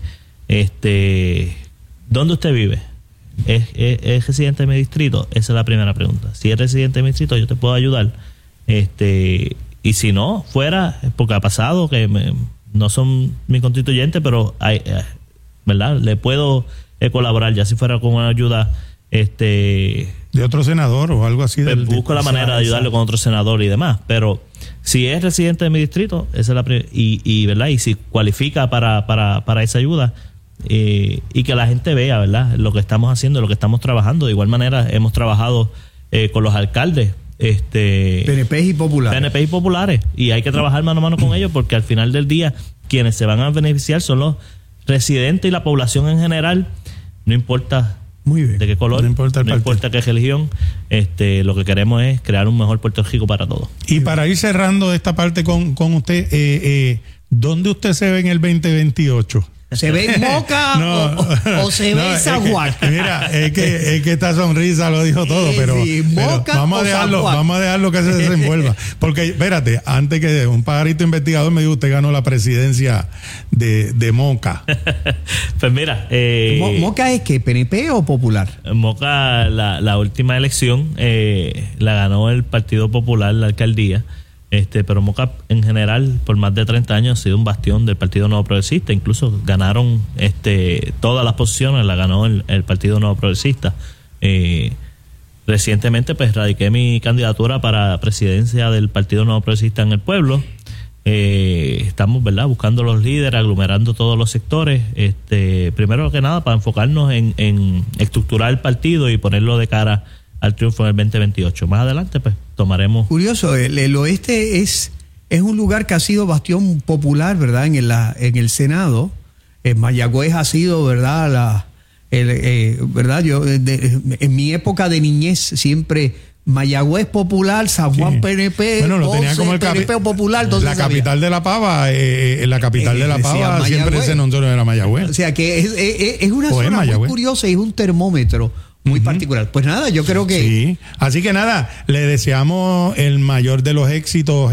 ¿dónde usted vive? ¿Es residente de mi distrito? Esa es la primera pregunta. Si es residente de mi distrito, yo te puedo ayudar. Y si no, fuera, porque ha pasado que no son mi constituyente, pero hay, ¿verdad? Le puedo colaborar, ya si fuera con una ayuda de otro senador o algo así. Busco la manera de ayudarle con otro senador y demás, pero si es residente de mi distrito, esa es la ¿verdad? Y si cualifica para esa ayuda, y que la gente vea, ¿verdad?, lo que estamos haciendo, lo que estamos trabajando. De igual manera hemos trabajado con los alcaldes, PNP y populares, y hay que trabajar mano a mano con ellos, porque al final del día quienes se van a beneficiar son los residentes y la población en general, no importa de qué color, no importa qué religión. Lo que queremos es crear un mejor Puerto Rico para todos. Y para ir cerrando esta parte con usted, ¿dónde usted se ve en el 2028? ¿Se ve en Moca o se ve en San Juan? Mira, es que esta sonrisa lo dijo todo, pero vamos a dejarlo que se desenvuelva. Porque, espérate, antes que un pajarito investigador me dijo, usted ganó la presidencia de Moca. Pues mira, ¿Moca es qué? ¿PNP o popular? Moca, la última elección la ganó el Partido Popular, la alcaldía. Pero Moca en general por más de 30 años ha sido un bastión del Partido Nuevo Progresista. Incluso ganaron todas las posiciones, la ganó el Partido Nuevo Progresista. Recientemente pues radiqué mi candidatura para presidencia del Partido Nuevo Progresista en el pueblo. Estamos, ¿verdad?, buscando los líderes, aglomerando todos los sectores, primero que nada para enfocarnos en estructurar el partido y ponerlo de cara al triunfo en el 2028. Más adelante, pues, tomaremos... Curioso, el oeste es un lugar que ha sido bastión popular, ¿verdad? En el Senado. Mayagüez ha sido, ¿verdad? ¿Verdad? Yo, en mi época de niñez, siempre Mayagüez popular, San Juan PNP, bueno, lo tenía como el PNP popular. La capital de la pava, la capital de la pava siempre ese nombre era Mayagüez. O sea que es una zona muy curiosa y es un termómetro muy particular. Pues nada, yo creo que... Sí, así que nada, le deseamos el mayor de los éxitos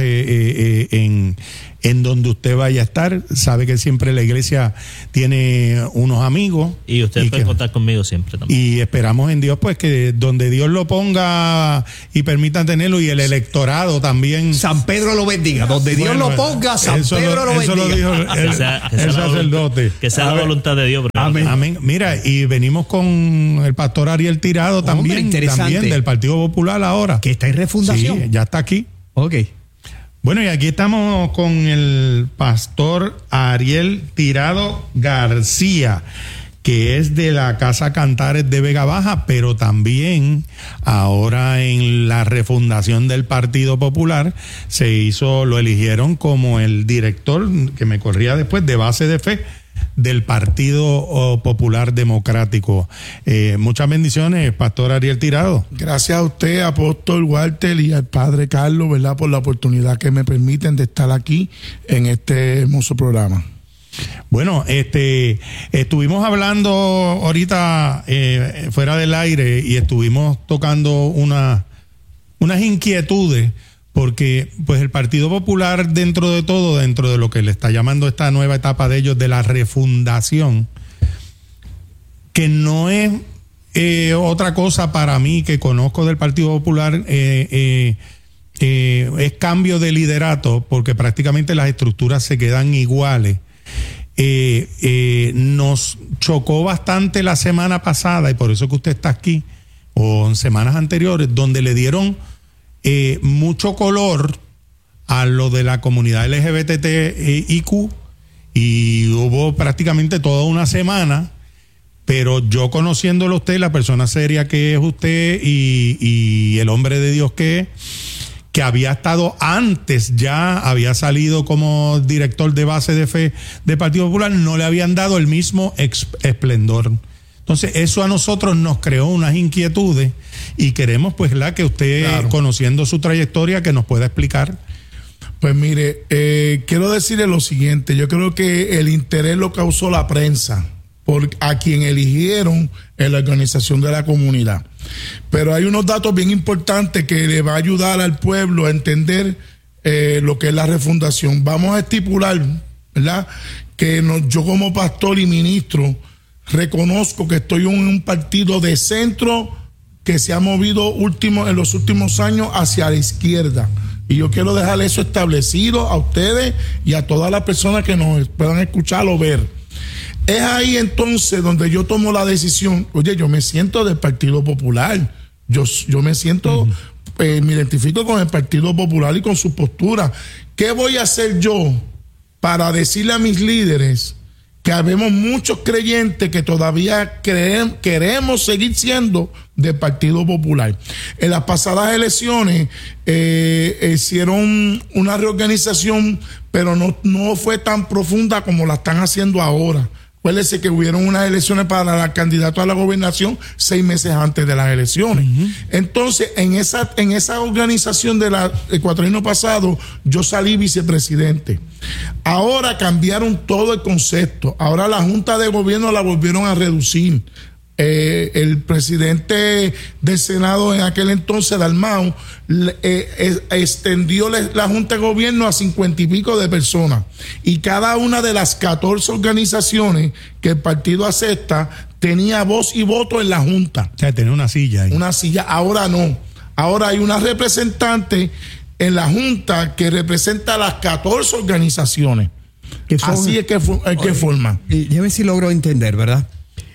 en donde usted vaya a estar. Sabe que siempre la iglesia tiene unos amigos. Y usted puede contar conmigo siempre también. Y esperamos en Dios, pues, que donde Dios lo ponga y permita tenerlo, y el electorado también. San Pedro lo bendiga. Donde Dios lo ponga, San Pedro lo bendiga. Eso lo dijo el sacerdote. Que sea la voluntad de Dios. Amén. Amén. Mira, y venimos con el pastor Ariel Tirado también del Partido Popular ahora. Que está en refundación. Sí, ya está aquí. Ok. Bueno, y aquí estamos con el pastor Ariel Tirado García, que es de la Casa Cantares de Vega Baja, pero también ahora en la refundación del Partido Popular lo eligieron como el director, que me corría después, de Base de Fe del Partido Popular Democrático. Muchas bendiciones, pastor Ariel Tirado. Gracias a usted, apóstol Walter, y al padre Carlos, ¿verdad?, por la oportunidad que me permiten de estar aquí en este hermoso programa. Bueno, estuvimos hablando ahorita fuera del aire y estuvimos tocando unas inquietudes, porque pues el Partido Popular, dentro de todo, dentro de lo que le está llamando esta nueva etapa de ellos de la refundación, que no es otra cosa para mí que conozco del Partido Popular, es cambio de liderato, porque prácticamente las estructuras se quedan iguales. Nos chocó bastante la semana pasada, y por eso que usted está aquí, o en semanas anteriores, donde le dieron mucho color a lo de la comunidad LGBTIQ, y hubo prácticamente toda una semana, pero yo conociéndolo a usted, la persona seria que es usted y el hombre de Dios que había estado antes, ya había salido como director de Base de Fe del Partido Popular, no le habían dado el mismo esplendor. Entonces eso a nosotros nos creó unas inquietudes, y queremos pues que usted, claro, conociendo su trayectoria, que nos pueda explicar. Pues mire, quiero decirle lo siguiente. Yo creo que el interés lo causó la prensa a quien eligieron en la organización de la comunidad, pero hay unos datos bien importantes que le va a ayudar al pueblo a entender lo que es la refundación. Vamos a estipular, ¿verdad?, que yo como pastor y ministro reconozco que estoy en un partido de centro que se ha movido en los últimos años hacia la izquierda. Y yo quiero dejar eso establecido a ustedes y a todas las personas que nos puedan escuchar o ver. Es ahí entonces donde yo tomo la decisión. Oye, yo me siento del Partido Popular. Yo me siento, me identifico con el Partido Popular y con su postura. ¿Qué voy a hacer yo para decirle a mis líderes que habemos muchos creyentes que todavía queremos seguir siendo del Partido Popular? En las pasadas elecciones hicieron una reorganización, pero no fue tan profunda como la están haciendo ahora. Acuérdense que hubieron unas elecciones para la candidata a la gobernación 6 meses antes de las elecciones. Entonces, en esa organización del cuatrienio pasado, yo salí vicepresidente. Ahora cambiaron todo el concepto. Ahora la Junta de Gobierno la volvieron a reducir. El presidente del Senado en aquel entonces, Dalmau, extendió la Junta de Gobierno a 50 y pico de personas, y cada una de las 14 organizaciones que el partido acepta tenía voz y voto en la Junta. O sea, tenía una silla ahí. Una silla. Ahora no. Ahora hay una representante en la Junta que representa a las 14 organizaciones. Así es que forman. Ya ver si logro entender, ¿verdad?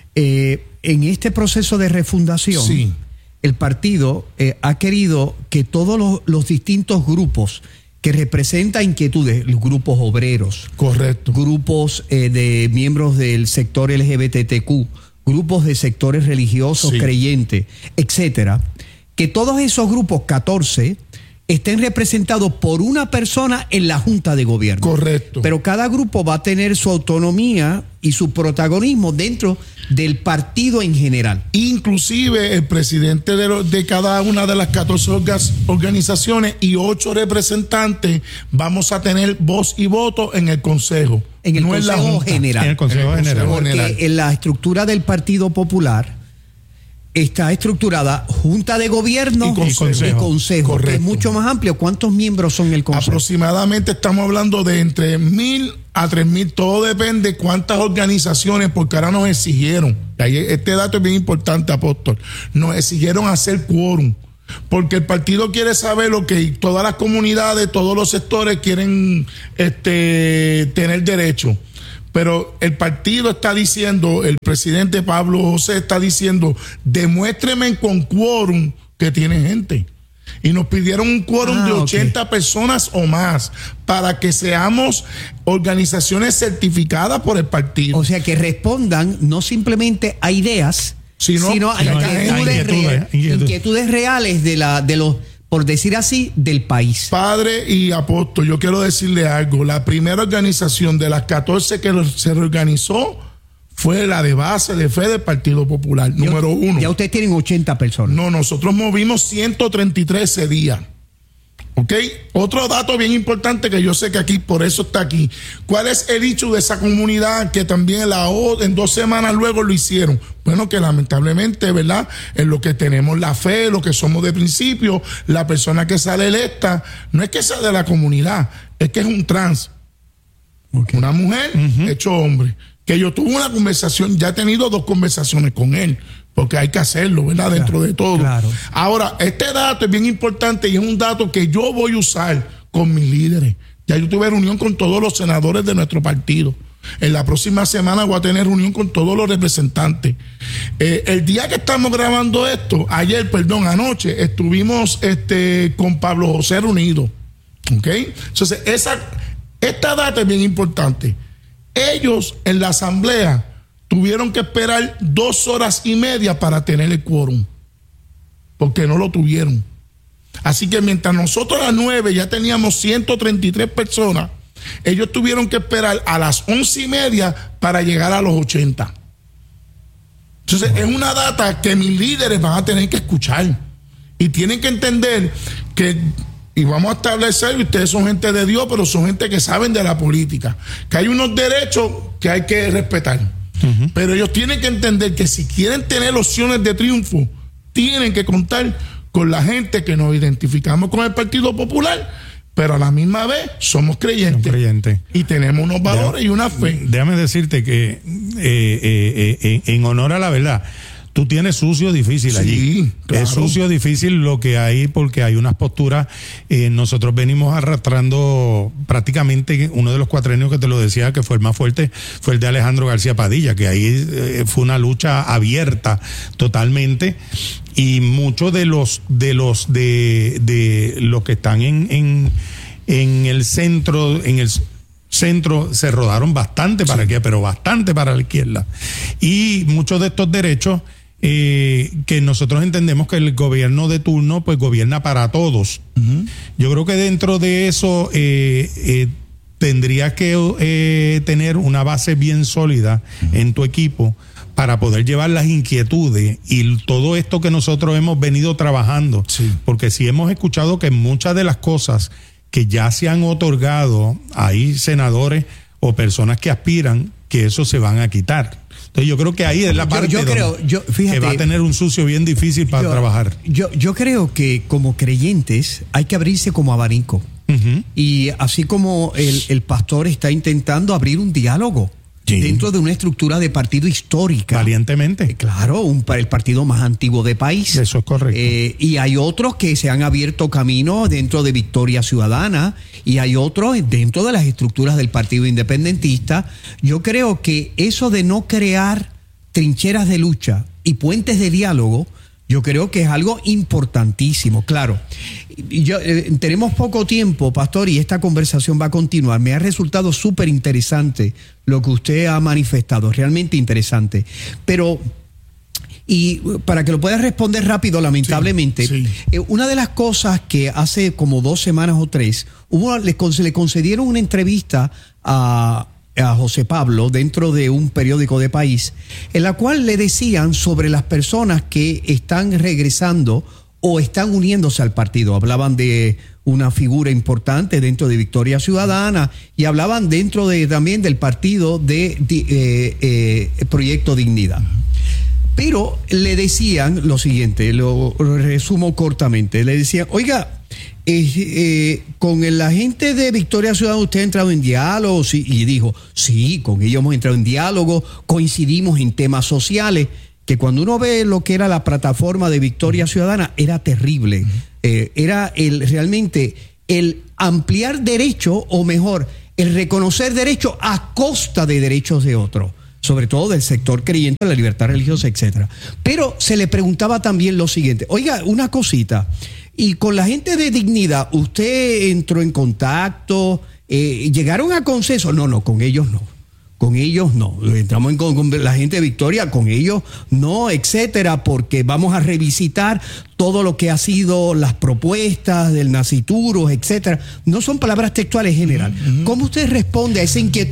En este proceso de refundación, sí, el partido ha querido que todos los distintos grupos que representan inquietudes, los grupos obreros, correcto, grupos de miembros del sector LGBTQ, grupos de sectores religiosos, sí, creyentes, etcétera, que todos esos grupos, 14, estén representados por una persona en la Junta de Gobierno. Correcto. Pero cada grupo va a tener su autonomía y su protagonismo dentro del partido en general. Inclusive el presidente de cada una de las 14 organizaciones y 8 representantes vamos a tener voz y voto en el Consejo. En el Consejo General. En el Consejo General. Porque en la estructura del Partido Popular está estructurada Junta de Gobierno y Consejo, que es mucho más amplio. ¿Cuántos miembros son el Consejo? Aproximadamente estamos hablando de entre 1,000 a 3,000. Todo depende cuántas organizaciones, porque ahora nos exigieron. Este dato es bien importante, Apóstol. Nos exigieron hacer quórum, porque el partido quiere saber lo que todas las comunidades, todos los sectores quieren tener derecho. Pero el partido está diciendo, el presidente Pablo José está diciendo, demuéstreme con quórum que tiene gente. Y nos pidieron un quórum de 80 personas o más para que seamos organizaciones certificadas por el partido. O sea, que respondan no simplemente a ideas, sino a inquietudes reales de los, por decir así, del país. Padre y apóstol, yo quiero decirle algo. La primera organización de las 14 que se reorganizó fue la de base de fe del Partido Popular, número 1. Ya ustedes tienen 80 personas. No, nosotros movimos 133 ese día. ¿Ok? Otro dato bien importante que yo sé que aquí, por eso está aquí. ¿Cuál es el hecho de esa comunidad que también en 2 semanas luego lo hicieron? Bueno, que lamentablemente, ¿verdad? En lo que tenemos la fe, lo que somos de principio, la persona que sale electa, no es que sea de la comunidad, es que es un trans. Una mujer hecho hombre. Que yo tuve una conversación, ya he tenido 2 conversaciones con él, porque hay que hacerlo, ¿verdad? Dentro de todo. Claro. Ahora, este dato es bien importante y es un dato que yo voy a usar con mis líderes. Ya yo tuve reunión con todos los senadores de nuestro partido. En la próxima semana voy a tener reunión con todos los representantes. El día que estamos grabando esto, anoche, estuvimos con Pablo José reunido. ¿Ok? Entonces, esta data es bien importante. Ellos en la asamblea tuvieron que esperar 2 horas y media para tener el quórum, porque no lo tuvieron. Así que mientras nosotros a las 9 ya teníamos 133 personas, ellos tuvieron que esperar a las 11:30 para llegar a los 80. Entonces es una data que mis líderes van a tener que escuchar y tienen que entender que, y vamos a establecer, ustedes son gente de Dios, pero son gente que saben de la política, que hay unos derechos que hay que respetar. Pero ellos tienen que entender que si quieren tener opciones de triunfo, tienen que contar con la gente que nos identificamos con el Partido Popular, pero a la misma vez somos creyentes. Y tenemos unos valores y una fe. Déjame decirte que en honor a la verdad, tú tienes sucio difícil allí. Claro. Es sucio difícil lo que hay, porque hay unas posturas. Nosotros venimos arrastrando prácticamente uno de los cuatrenios que te lo decía que fue el más fuerte, fue el de Alejandro García Padilla, que ahí fue una lucha abierta totalmente. Y muchos de los que están en el centro, se rodaron bastante para aquí, pero bastante para la izquierda. Y muchos de estos derechos que nosotros entendemos que el gobierno de turno pues gobierna para todos. Yo creo que dentro de eso tendrías que tener una base bien sólida en tu equipo para poder llevar las inquietudes y todo esto que nosotros hemos venido trabajando. Porque sí hemos escuchado que muchas de las cosas que ya se han otorgado, hay senadores o personas que aspiran que eso se van a quitar. Entonces yo creo que ahí es la parte fíjate, que va a tener un sucio bien difícil para trabajar. Yo creo que como creyentes hay que abrirse como abanico. Y así como el pastor está intentando abrir un diálogo dentro de una estructura de partido histórica. Valientemente. Claro, el partido más antiguo del país. Eso es correcto. Y hay otros que se han abierto camino dentro de Victoria Ciudadana y hay otros dentro de las estructuras del Partido Independentista. Yo creo que eso de no crear trincheras de lucha y puentes de diálogo, yo creo que es algo importantísimo. Claro, tenemos poco tiempo, pastor, y esta conversación va a continuar. Me ha resultado súper interesante lo que usted ha manifestado, realmente interesante. Pero Y para que lo puedas responder rápido, lamentablemente, una de las cosas que hace como 2 semanas o 3, le concedieron una entrevista a José Pablo dentro de un periódico de País, en la cual le decían sobre las personas que están regresando o están uniéndose al partido. Hablaban de una figura importante dentro de Victoria Ciudadana y hablaban dentro también del partido de Proyecto Dignidad. Pero le decían lo siguiente, lo resumo cortamente, le decían, oiga, con la gente de Victoria Ciudadana usted ha entrado en diálogo, sí, y dijo, sí, con ellos hemos entrado en diálogo, coincidimos en temas sociales, que cuando uno ve lo que era la plataforma de Victoria Ciudadana era terrible, era realmente el ampliar derechos, o mejor, el reconocer derechos a costa de derechos de otros, sobre todo del sector creyente, la libertad religiosa, etcétera. Pero se le preguntaba también lo siguiente, oiga, una cosita, y con la gente de Dignidad, ¿usted entró en contacto? ¿Llegaron a consenso? No, con ellos no. Con ellos no. Entramos con la gente de Victoria, con ellos no, etcétera, porque vamos a revisitar todo lo que ha sido las propuestas del Nacituros, etcétera. No son palabras textuales general. ¿Cómo usted responde a esa inquietud